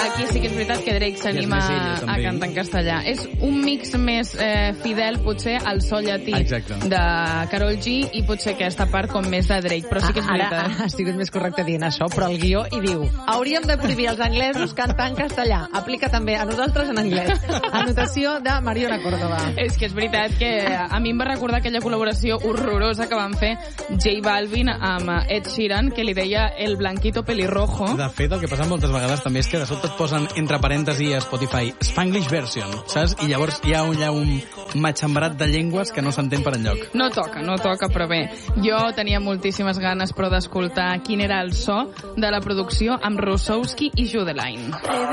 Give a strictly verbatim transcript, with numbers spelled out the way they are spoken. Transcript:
aquí sí que és veritat que Drake s'anima a cantar en castellà. És un mix més eh, fidel, potser, al so llatí Exacte. de Karol G i potser aquesta part com més de Drake, però sí que és veritat. Ara ha sigut més correcte dient això, però el guió hi diu: hauríem de prohibir als anglesos cantar en castellà. Aplica també a nosaltres en anglès. Anotació de Mariona Córdoba. És que és veritat que a mi em va recordar aquella col·laboració horrorosa que van fer J Balvin amb Ed Sheeran, que li deia el blanquito pelirrojo. De fet, el que passa moltes vegades també és que de sobte et posen entre parèntesi a Spotify Spanglish version, saps? I llavors hi ha un, hi ha un matxembrat de llengües que no s'entén per enlloc. No toca, no toca, però bé. Jo tenia moltíssimes ganes, però, d'escoltar quin era el so de la producció amb Rossowski i Judeline.